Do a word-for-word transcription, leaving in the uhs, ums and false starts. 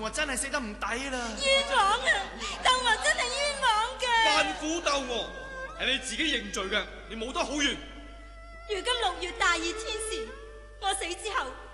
我真係死得唔抵啦！ 冤枉啊！鬥我真係冤枉嘅。 扮苦鬥我，係你自己認罪嘅，你冇得好怨。 如今六月大熱天時，我死之後。